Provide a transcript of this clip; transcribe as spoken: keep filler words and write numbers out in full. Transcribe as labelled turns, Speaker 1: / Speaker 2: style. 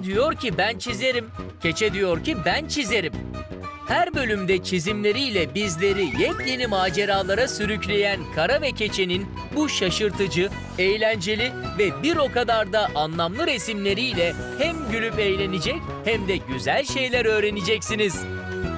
Speaker 1: diyor ki ben çizerim. Keçe diyor ki ben çizerim. Her bölümde çizimleriyle bizleri yepyeni maceralara sürükleyen Kara ve Keçe'nin bu şaşırtıcı, eğlenceli ve bir o kadar da anlamlı resimleriyle hem gülüp eğlenecek hem de güzel şeyler öğreneceksiniz.